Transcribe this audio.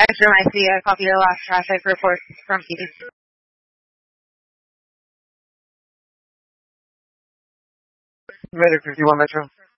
Extra I copy the last traffic report from EDC. Commander 51 Metro.